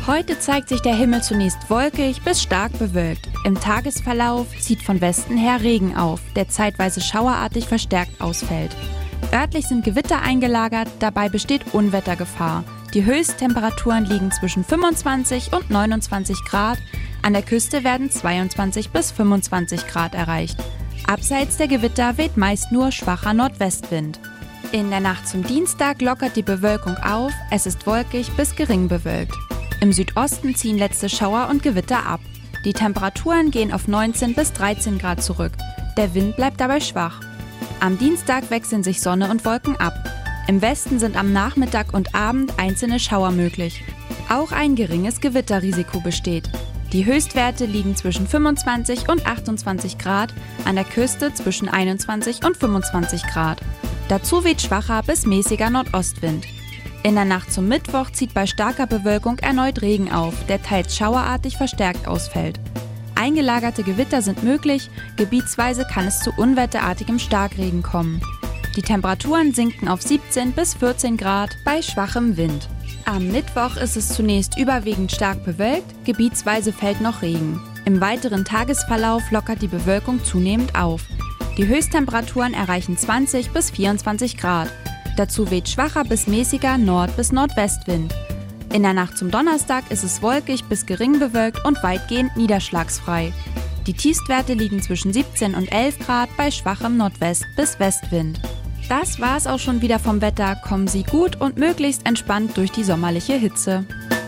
Heute zeigt sich der Himmel zunächst wolkig bis stark bewölkt. Im Tagesverlauf zieht von Westen her Regen auf, der zeitweise schauerartig verstärkt ausfällt. Örtlich sind Gewitter eingelagert, dabei besteht Unwettergefahr. Die Höchsttemperaturen liegen zwischen 25 und 29 Grad, an der Küste werden 22 bis 25 Grad erreicht. Abseits der Gewitter weht meist nur schwacher Nordwestwind. In der Nacht zum Dienstag lockert die Bewölkung auf, es ist wolkig bis gering bewölkt. Im Südosten ziehen letzte Schauer und Gewitter ab. Die Temperaturen gehen auf 19 bis 13 Grad zurück. Der Wind bleibt dabei schwach. Am Dienstag wechseln sich Sonne und Wolken ab. Im Westen sind am Nachmittag und Abend einzelne Schauer möglich. Auch ein geringes Gewitterrisiko besteht. Die Höchstwerte liegen zwischen 25 und 28 Grad, an der Küste zwischen 21 und 25 Grad. Dazu weht schwacher bis mäßiger Nordostwind. In der Nacht zum Mittwoch zieht bei starker Bewölkung erneut Regen auf, der teils schauerartig verstärkt ausfällt. Eingelagerte Gewitter sind möglich, gebietsweise kann es zu unwetterartigem Starkregen kommen. Die Temperaturen sinken auf 17 bis 14 Grad bei schwachem Wind. Am Mittwoch ist es zunächst überwiegend stark bewölkt, gebietsweise fällt noch Regen. Im weiteren Tagesverlauf lockert die Bewölkung zunehmend auf. Die Höchsttemperaturen erreichen 20 bis 24 Grad. Dazu weht schwacher bis mäßiger Nord- bis Nordwestwind. In der Nacht zum Donnerstag ist es wolkig bis gering bewölkt und weitgehend niederschlagsfrei. Die Tiefstwerte liegen zwischen 17 und 11 Grad bei schwachem Nordwest- bis Westwind. Das war's auch schon wieder vom Wetter. Kommen Sie gut und möglichst entspannt durch die sommerliche Hitze.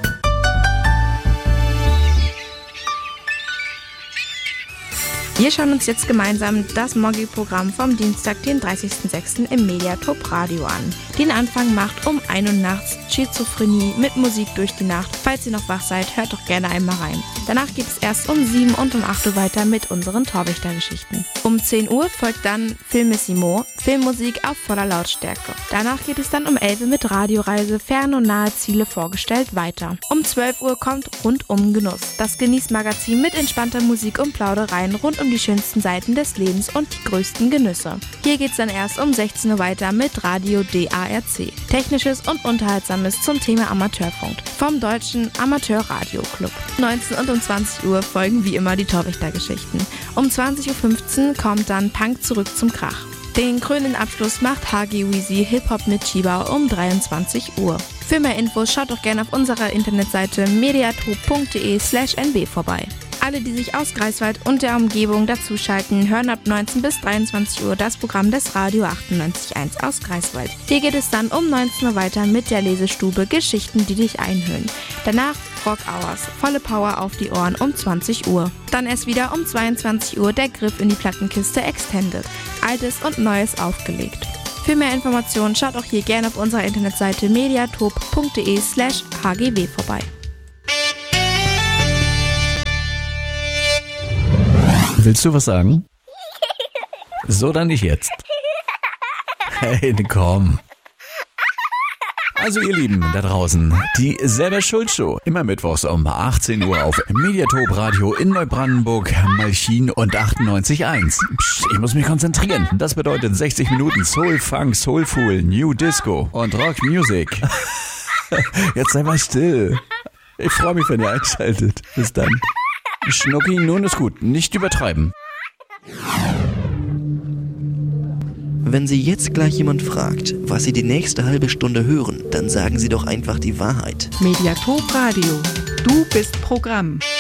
Wir schauen uns jetzt gemeinsam das Moggi-Programm vom Dienstag, den 30.06. im Mediatop Radio an. Den Anfang macht um 1 Uhr nachts Schizophrenie mit Musik durch die Nacht. Falls ihr noch wach seid, hört doch gerne einmal rein. Danach geht es erst um 7 und um 8 Uhr weiter mit unseren Torwächter-Geschichten. Um 10 Uhr folgt dann Filmissimo, Filmmusik auf voller Lautstärke. Danach geht es dann um 11 Uhr mit Radioreise, ferne und nahe Ziele vorgestellt weiter. Um 12 Uhr kommt Rundum Genuss, das Genießmagazin mit entspannter Musik und Plaudereien rund um die schönsten Seiten des Lebens und die größten Genüsse. Hier geht's dann erst um 16 Uhr weiter mit Radio DARC. Technisches und Unterhaltsames zum Thema Amateurfunk vom Deutschen Amateurradio-Club. 19 und um 20 Uhr folgen wie immer die Torwächter-Geschichten. Um 20.15 Uhr kommt dann Punk zurück zum Krach. Den krönenden Abschluss macht HG Weezy Hip-Hop mit Chiba um 23 Uhr. Für mehr Infos schaut doch gerne auf unserer Internetseite mediatop.de/nb vorbei. Alle, die sich aus Greifswald und der Umgebung dazuschalten, hören ab 19 bis 23 Uhr das Programm des Radio 98.1 aus Greifswald. Hier geht es dann um 19 Uhr weiter mit der Lesestube Geschichten, die dich einhüllen. Danach Rock Hours, volle Power auf die Ohren um 20 Uhr. Dann erst wieder um 22 Uhr der Griff in die Plattenkiste Extended. Altes und Neues aufgelegt. Für mehr Informationen schaut auch hier gerne auf unserer Internetseite mediatop.de/hgw vorbei. Willst du was sagen? So, dann nicht jetzt. Hey, komm. Also ihr Lieben da draußen, die Selber Schuld Show. Immer mittwochs um 18 Uhr auf Mediatop Radio in Neubrandenburg, Malchin und 98.1. Psst, ich muss mich konzentrieren. Das bedeutet 60 Minuten Soul, Funk, Soulful, New Disco und Rock Music. Jetzt sei mal still. Ich freue mich, wenn ihr einschaltet. Bis dann. Schnucki, nun ist gut. Nicht übertreiben. Wenn Sie jetzt gleich jemand fragt, was Sie die nächste halbe Stunde hören, dann sagen Sie doch einfach die Wahrheit. Mediatop Radio. Du bist Programm.